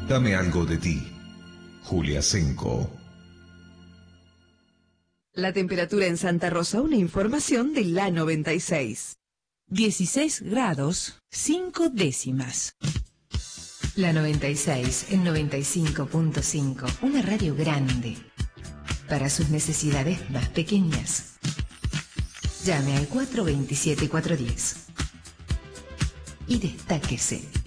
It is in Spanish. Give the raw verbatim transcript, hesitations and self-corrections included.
Dame algo de ti. Julia Senco. La temperatura en Santa Rosa, una información de la noventa y seis. dieciséis grados, cinco décimas. La noventa y seis en noventa y cinco punto cinco, una radio grande para sus necesidades más pequeñas. Llame al cuatro dos siete cuatro uno cero y destáquese.